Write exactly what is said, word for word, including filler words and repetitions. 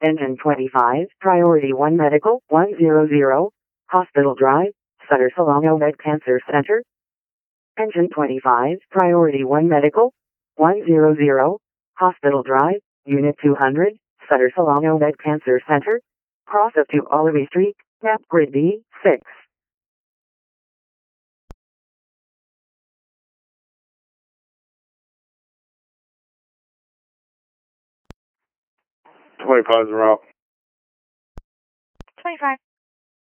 Engine twenty-five, Priority one Medical, one hundred, Hospital Drive, Sutter Solano Med Cancer Center. Engine twenty-five, Priority one Medical, one hundred, Hospital Drive, Unit two hundred, Sutter Solano Med Cancer Center. Cross up to Olive Street, Map Grid B, six. twenty-five is route. twenty-five.